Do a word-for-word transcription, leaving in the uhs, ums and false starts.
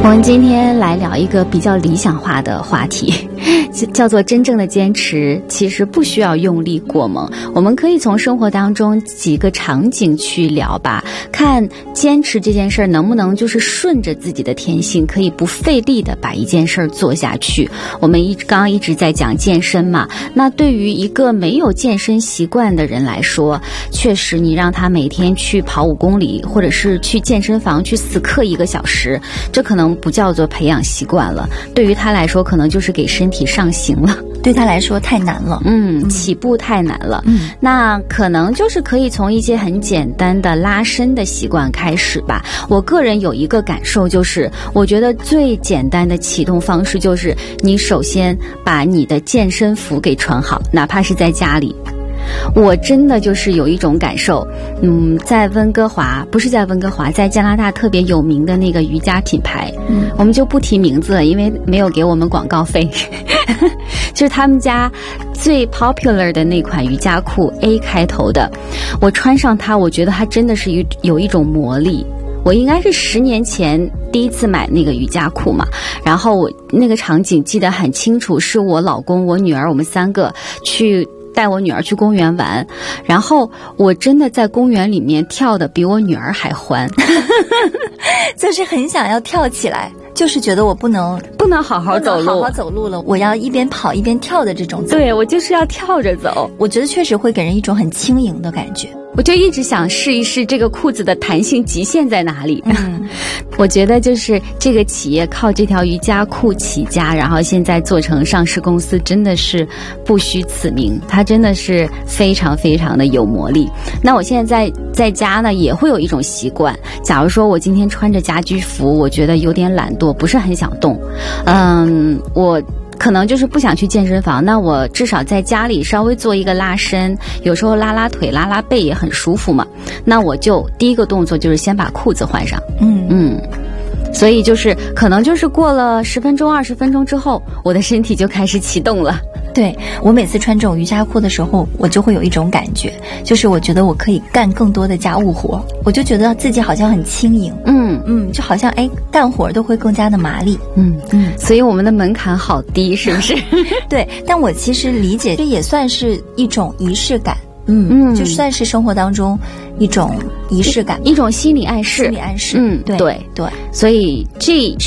我们今天来聊一个比较理想化的话题，叫做真正的坚持其实不需要用力过猛。我们可以从生活当中几个场景去聊吧，看坚持这件事儿能不能就是顺着自己的天性，可以不费力的把一件事儿做下去。我们一刚刚一直在讲健身嘛，那对于一个没有健身习惯的人来说，确实你让他每天去跑五公里，或者是去健身房去死磕一个小时，这可能不叫做培养习惯了，对于他来说可能就是给身体上刑了， 对他来说太难了。 嗯，起步太难了。嗯，那可能就是可以从一些很简单的拉伸的习惯开始吧。我个人有一个感受，就是我觉得最简单的启动方式就是你首先把你的健身服给穿好，哪怕是在家里。我真的就是有一种感受，嗯，在温哥华，不是在温哥华，在加拿大特别有名的那个瑜伽品牌，嗯，我们就不提名字了，因为没有给我们广告费。就是他们家最 popular 的那款瑜伽裤 A 开头的，我穿上它，我觉得它真的是有有一种魔力。我应该是十年前第一次买那个瑜伽裤嘛，然后我那个场景记得很清楚，是我老公、我女儿，我们三个去带我女儿去公园玩，然后我真的在公园里面跳的比我女儿还欢。 就是很想要跳起来，就是觉得我不能不能好好走路， 好好走路了，我要一边跑一边跳的这种走。 对，我就是要跳着走。 我觉得确实会给人一种很轻盈的感觉。 我就一直想试一试这个裤子的弹性极限在哪里。嗯，我觉得就是这个企业靠这条瑜伽裤起家，然后现在做成上市公司，真的是不虚此名，它真的是非常非常的有魔力。那我现在在在家呢，也会有一种习惯，假如说我今天穿着家居服，我觉得有点懒惰，不是很想动，嗯，我可能就是不想去健身房，那我至少在家里稍微做一个拉伸，有时候拉拉腿拉拉背也很舒服嘛。那我就第一个动作就是先把裤子换上。嗯嗯，所以就是可能就是过了十分钟二十分钟之后，我的身体就开始启动了。 对，我每次穿这种瑜伽裤的时候，我就会有一种感觉，就是我觉得我可以干更多的家务活，我就觉得自己好像很轻盈。嗯嗯，就好像哎，干活都会更加的麻利。嗯嗯，所以我们的门槛好低，是不是？ 对，但我其实理解，这也算是一种仪式感。嗯嗯，就算是生活当中一种仪式感， 一种心理暗示。 心理暗示。 嗯，对对对，所以这